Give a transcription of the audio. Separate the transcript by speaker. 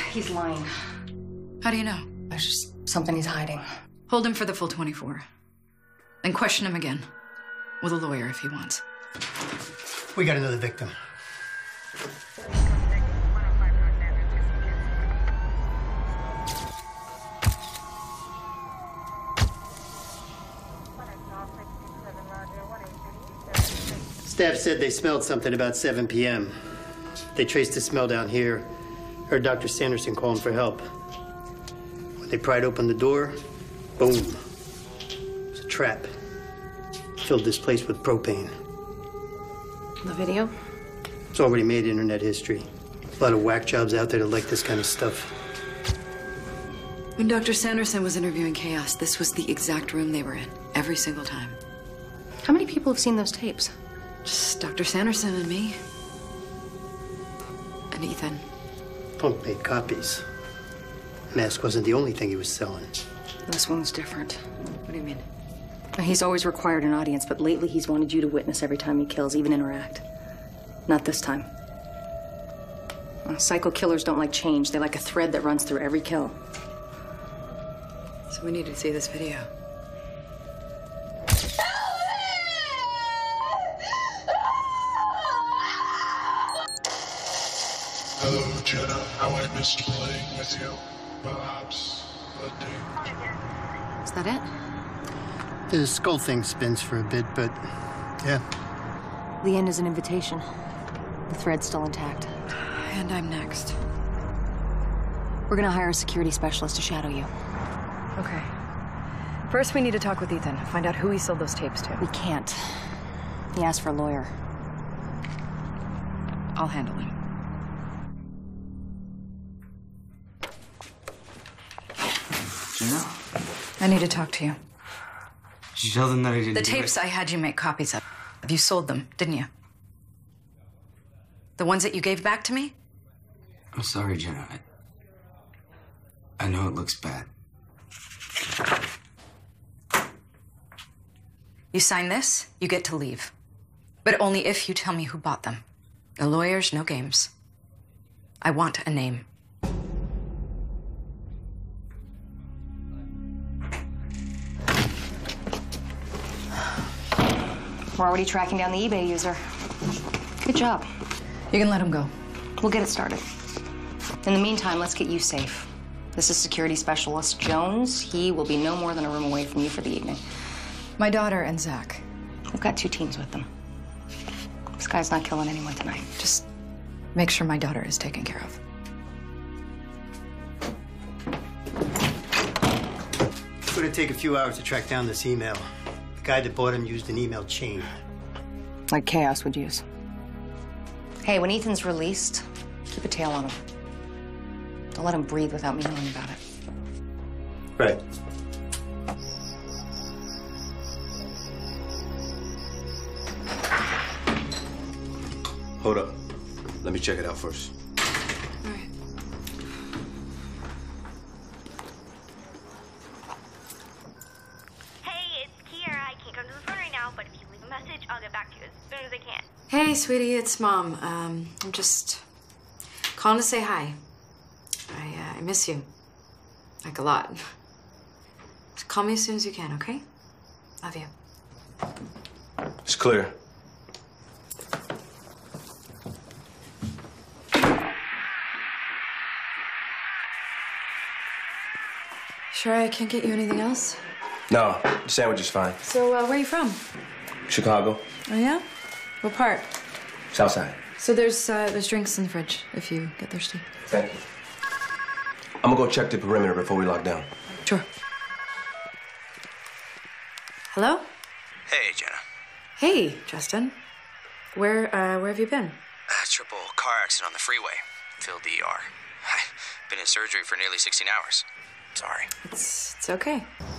Speaker 1: He's lying.
Speaker 2: How do you know?
Speaker 1: There's just something he's hiding.
Speaker 2: Hold him for the full 24. Then question him again. With a lawyer if he wants.
Speaker 3: We got another victim. Staff said they smelled something about 7 p.m. They traced the smell down here. Heard Dr. Sanderson calling for help. When they pried open the door, boom. It was a trap. Filled this place with propane.
Speaker 1: The video?
Speaker 3: It's already made internet history. A lot of whack jobs out there that like this kind of stuff.
Speaker 2: When Dr. Sanderson was interviewing Chaos, this was the exact room they were in, every single time.
Speaker 1: How many people have seen those tapes?
Speaker 2: Just Dr. Sanderson and me. And Ethan.
Speaker 3: Punk made copies. Mask wasn't the only thing he was selling.
Speaker 1: This one's different.
Speaker 2: What do you mean?
Speaker 1: He's always required an audience, but lately he's wanted you to witness every time he kills, even interact. Not this time. Psycho killers don't like change. They like a thread that runs through every kill.
Speaker 2: So we need to see this video.
Speaker 4: Hello, Jenna. How I missed playing with you. Perhaps a date.
Speaker 1: Is that it?
Speaker 3: The skull thing spins for a bit, but yeah.
Speaker 1: The end is an invitation. The thread's still intact.
Speaker 2: And I'm next.
Speaker 1: We're gonna hire a security specialist to shadow you.
Speaker 5: Okay. First, we need to talk with Ethan. Find out who he sold those tapes to.
Speaker 1: We can't. He asked for a lawyer.
Speaker 2: I'll handle him.
Speaker 6: Jenna?
Speaker 2: I need to talk to you.
Speaker 6: Did you tell them that I didn't
Speaker 2: The
Speaker 6: do
Speaker 2: tapes
Speaker 6: it?
Speaker 2: I had you make copies of. You sold them, didn't you? The ones that you gave back to me?
Speaker 6: I'm sorry, Jenna. I know it looks bad.
Speaker 2: You sign this, you get to leave. But only if you tell me who bought them. No lawyers, no games. I want a name.
Speaker 1: We're already tracking down the eBay user. Good job.
Speaker 2: You can let him go.
Speaker 1: We'll get it started. In the meantime, let's get you safe. This is security specialist Jones. He will be no more than a room away from you for the evening.
Speaker 2: My daughter and Zach.
Speaker 1: We've got 2 teams with them. This guy's not killing anyone tonight.
Speaker 2: Just make sure my daughter is taken care of.
Speaker 3: It's gonna take a few hours to track down this email. The guy that bought him used an email chain.
Speaker 1: Like Chaos would use. Hey, when Ethan's released, keep a tail on him. Don't let him breathe without me knowing about it.
Speaker 3: Right.
Speaker 7: Hold up. Let me check it out first.
Speaker 2: All right.
Speaker 8: Hey, it's Kiera. I can't come to the phone right now, but if you leave a message, I'll get back to you as soon as I can.
Speaker 2: Hey, sweetie, it's Mom. I'm just calling to say hi. I miss you. Like, a lot. Just call me as soon as you can, okay? Love you.
Speaker 7: It's clear.
Speaker 2: Sure I can't get you anything else?
Speaker 7: No, the sandwich is fine.
Speaker 2: So, where are you from?
Speaker 7: Chicago.
Speaker 2: Oh, yeah? What part?
Speaker 7: Southside.
Speaker 2: So there's drinks in the fridge if you get thirsty.
Speaker 7: Thank you. I'm gonna go check the perimeter before we lock down.
Speaker 2: Sure. Hello?
Speaker 9: Hey, Jenna.
Speaker 2: Hey, Justin. Where have you been?
Speaker 9: Triple car accident on the freeway. Filled the ER. I've been in surgery for nearly 16 hours. Sorry.
Speaker 2: It's okay.